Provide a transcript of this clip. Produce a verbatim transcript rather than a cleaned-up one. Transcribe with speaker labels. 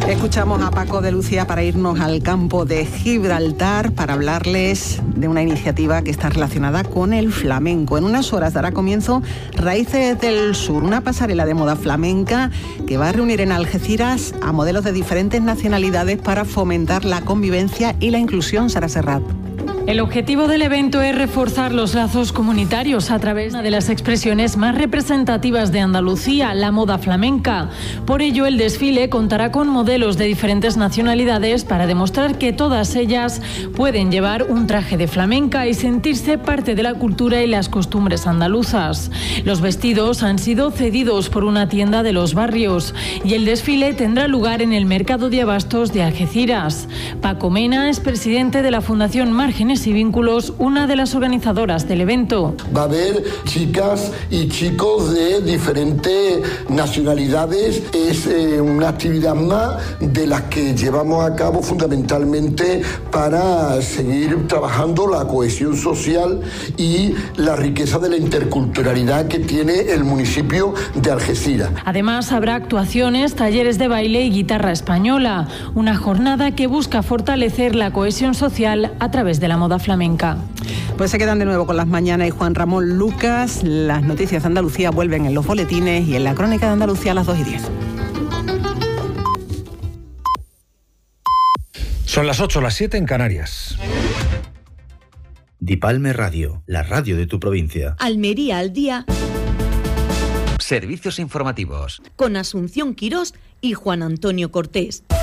Speaker 1: Escuchamos a Paco de Lucía para irnos al campo de Gibraltar para hablarles de una iniciativa que está relacionada con el flamenco. En unas horas dará comienzo Raíces del Sur, una pasarela de moda flamenca que va a reunir en Algeciras a modelos de diferentes nacionalidades para fomentar la convivencia y la inclusión. Sara Serrat.
Speaker 2: El objetivo del evento es reforzar los lazos comunitarios a través de una de las expresiones más representativas de Andalucía, la moda flamenca. Por ello, el desfile contará con modelos de diferentes nacionalidades para demostrar que todas ellas pueden llevar un traje de flamenca y sentirse parte de la cultura y las costumbres andaluzas. Los vestidos han sido cedidos por una tienda de los barrios y el desfile tendrá lugar en el Mercado de Abastos de Algeciras. Paco Mena es presidente de la Fundación Márgenes y Vínculos, una de las organizadoras del evento.
Speaker 3: Va a haber chicas y chicos de diferentes nacionalidades. Es eh, una actividad más de las que llevamos a cabo fundamentalmente para seguir trabajando la cohesión social y la riqueza de la interculturalidad que tiene el municipio de Algeciras.
Speaker 2: Además, habrá actuaciones, talleres de baile y guitarra española, una jornada que busca fortalecer la cohesión social a través de la moda flamenca.
Speaker 1: Pues se quedan de nuevo con Las Mañanas y Juan Ramón Lucas. Las noticias de Andalucía vuelven en los boletines y en la Crónica de Andalucía a las dos y diez.
Speaker 4: Son las ocho, las siete en Canarias.
Speaker 5: Dipalme Radio, la radio de tu provincia.
Speaker 6: Almería al día.
Speaker 7: Servicios informativos.
Speaker 6: Con Asunción Quirós y Juan Antonio Cortés.